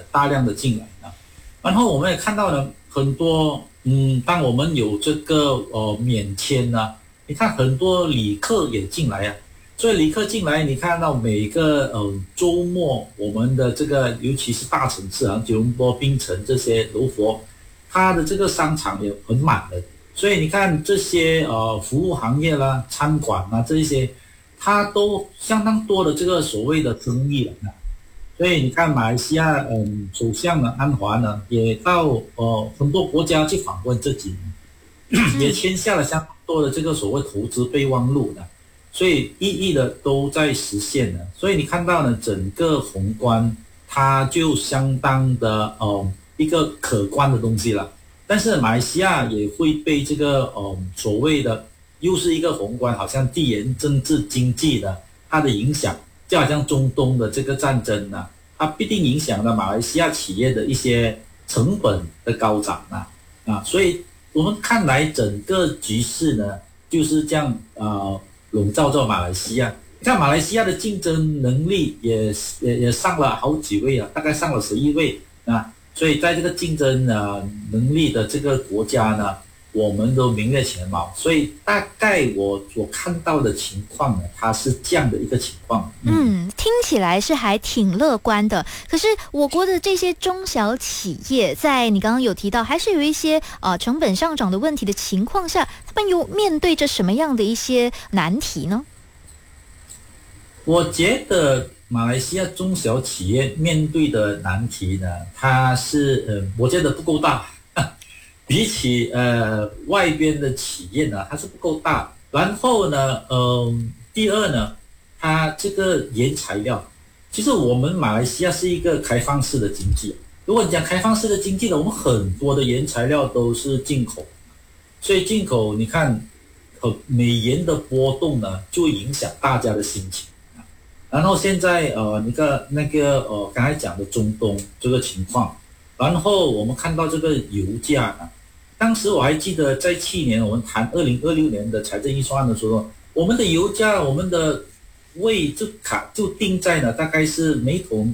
大量的进来啊。然后我们也看到呢，很多当我们有这个免签呢，你看很多旅客也进来啊。所以旅客进来，你看到每个周末，我们的这个尤其是大城市啊，吉隆坡、槟城这些柔佛，它的这个商场也很满的。所以你看这些服务行业啦、餐馆啊这一些，它都相当多的这个所谓的生意了。所以你看马来西亚首相呢安华呢也到很多国家去访问这几年，也签下了相当多的这个所谓投资备忘录的。所以一一的都在实现了，所以你看到呢，整个宏观它就相当的一个可观的东西了。但是马来西亚也会被这个所谓的又是一个宏观，好像地缘政治经济的它的影响，就好像中东的这个战争呢，它必定影响了马来西亚企业的一些成本的高涨所以我们看来整个局势呢就是这样笼罩着马来西亚。你看马来西亚的竞争能力也上了好几位啊，大概上了11位所以在这个竞争能力的这个国家呢，我们都名列前茅。所以大概我所看到的情况呢，它是这样的一个情况。 听起来是还挺乐观的。可是我国的这些中小企业，在你刚刚有提到，还是有一些成本上涨的问题的情况下，他们又面对着什么样的一些难题呢？ 我觉得马来西亚中小企业面对的难题呢，它是我觉得不够大，比起外边的企业呢，它是不够大。然后呢，第二呢，它这个原材料，其实我们马来西亚是一个开放式的经济。如果你讲开放式的经济呢，我们很多的原材料都是进口，所以进口你看，美元的波动呢，就影响大家的心情。然后现在刚才讲的中东这个情况，然后我们看到这个油价当时我还记得在去年我们谈2026年的财政预算案的时候，我们的油价我们的位就定在呢大概是每桶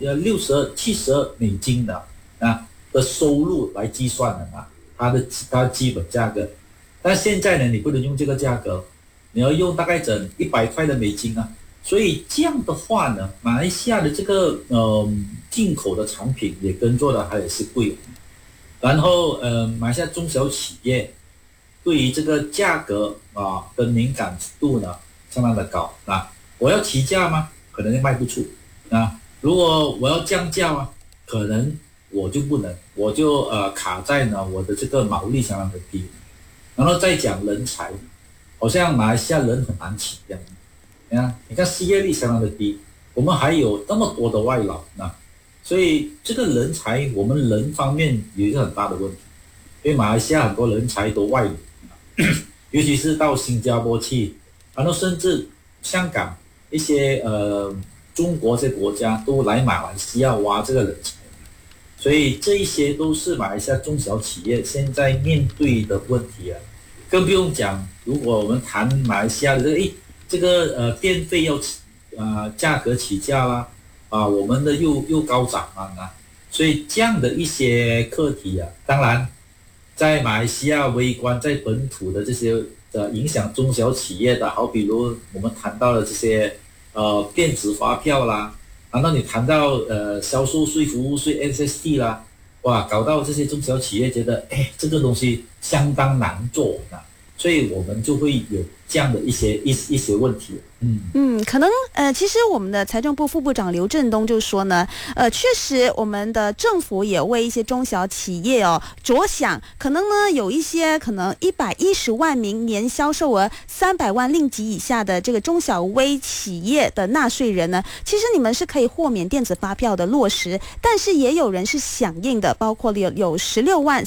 72-72美金的收入来计算的它的基本价格。但现在呢你不能用这个价格，你要用大概整100块的美金所以这样的话呢，马来西亚的这个进口的产品也跟着的它也是贵。然后马来西亚中小企业对于这个价格的敏感度呢相当的高我要提价吗？可能卖不出如果我要降价可能我就不能，我就卡在呢我的这个毛利相当的低。然后再讲人才，好像马来西亚人很难请这样。你看失业率相当的低，我们还有那么多的外劳所以这个人才我们人方面有一个很大的问题，因为马来西亚很多人才都外流尤其是到新加坡去，然后甚至香港一些中国这些国家都来马来西亚挖这个人才，所以这一些都是马来西亚中小企业现在面对的问题更不用讲，如果我们谈马来西亚的这个电费要价格起价啦我们的又高涨所以这样的一些课题当然在马来西亚微观在本土的这些影响中小企业的，好比如我们谈到的这些电子发票啦，然后你谈到销售税、服务税 SST 啦，搞到这些中小企业觉得这个东西相当难做所以我们就会有这样的一些问题。 可能其实我们的财政部副部长刘振东就说呢，确实我们的政府也为一些中小企业着想，可能呢有一些可能110万名年销售额300万令吉以下的这个中小微企业的纳税人呢，其实你们是可以豁免电子发票的落实，但是也有人是响应的，包括有16万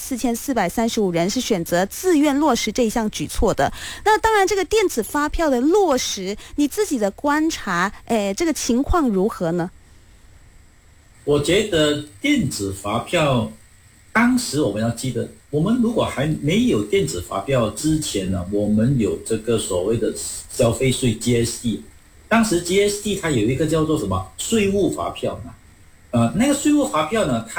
4435人是选择自愿落实这一项举措的。那当然这个电子发票的落实，你自己的观察这个情况如何呢？ 我觉得电子发票当时我们要记得，我们如果还没有电子发票之前呢，我们有这个所谓的消费税 GST， 当时 GST 它有一个叫做什么税务发票那个税务发票呢，它